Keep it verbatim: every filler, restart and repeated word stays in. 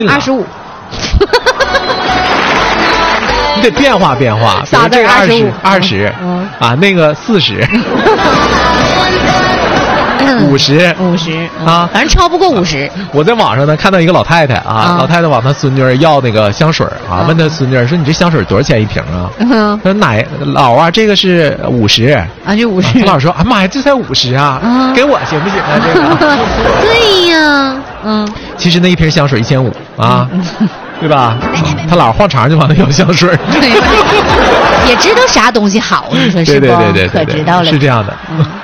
二十五。 你得变化变化， 仨字二十二十， 嗯啊，那个四十，五十， 五十啊， 反正超不过五十。 我在网上呢看到一个老太太啊， 啊老太太往她孙女儿要那个香水啊， 啊问她孙女儿说：“你这香水多少钱一瓶啊？” 嗯， 她说：“奶老啊，这个是五十。” 啊，就五十。 她老师说：“啊妈呀，这才五十啊， 啊给我行不行啊？这个。” 对呀，嗯。 其实那一瓶香水一千五啊。对吧？他老晃肠就往那要香水， 也知道啥东西好，你说是不？ 对对对对对， 可知道了， 是这样的。 嗯